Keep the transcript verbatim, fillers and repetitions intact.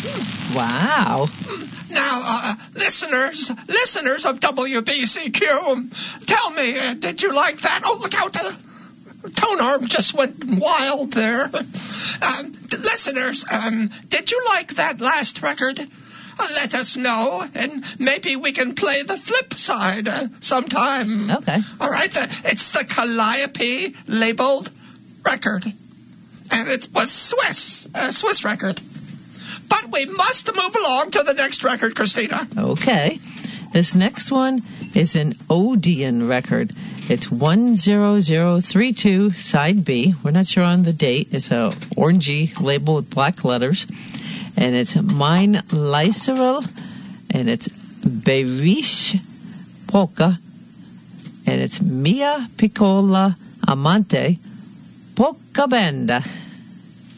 Wow. Now, uh, listeners, listeners of W B C Q, tell me, uh, did you like that? Oh, look out. Uh, tone arm just went wild there. Uh, listeners, um, did you like that last record? Uh, let us know, and maybe we can play the flip side uh, sometime. Okay. All right. Uh, it's the Calliope labeled record, and it was Swiss, a Swiss record. But we must move along to the next record, Christina. Okay. This next one is an Odeon record. It's one zero zero three two, side B. We're not sure on the date. It's a orangey label with black letters. And it's Mein Leiserl, and it's Berish Polka, and it's Mia Piccola Amante Polka Banda.